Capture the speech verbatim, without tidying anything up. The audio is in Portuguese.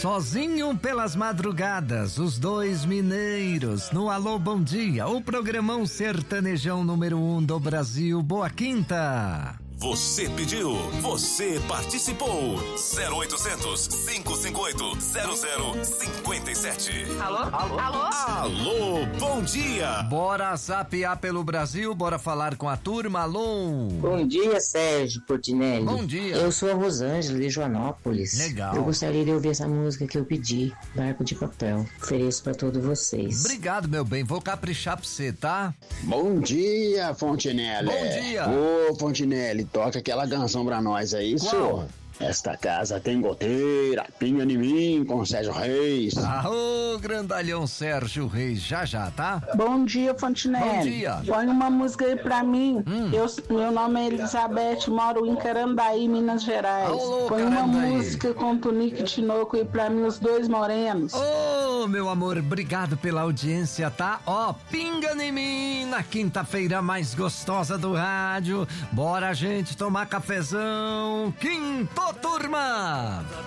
Sozinho pelas madrugadas, os dois mineiros no Alô Bom Dia, o programão sertanejão número um do Brasil. Boa quinta! Você pediu, você participou. zero oitocentos, cinco cinco oito, zero zero cinco sete. Alô? Alô? Alô? Alô, bom dia. Bora zapear pelo Brasil, bora falar com a turma. Alô? Bom dia, Sérgio Portinelli. Bom dia. Eu sou a Rosângela de Joanópolis. Legal. Eu gostaria de ouvir essa música que eu pedi, Barco de Papel. Ofereço pra todos vocês. Obrigado, meu bem, vou caprichar pra você, tá? Bom dia, Fontinelli. Bom dia. Ô, Fontinelli, toca aquela canção pra nós aí, Qual? senhor. Esta casa tem goteira, pinga em mim com Sérgio Reis. Aô, grandalhão Sérgio Reis, já já, tá? Bom dia, Fontinelli. Bom dia. Põe uma música aí pra mim. Hum. Eu, meu nome é Elizabeth, moro em Carandaí, Minas Gerais. Alô, Põe uma Carandaí. música com Tunique Tinoco aí pra mim, os dois morenos. Ô, meu amor, obrigado pela audiência, tá? Ó, pinga em mim na quinta-feira mais gostosa do rádio. Bora, gente, tomar cafezão. Quinto, turma!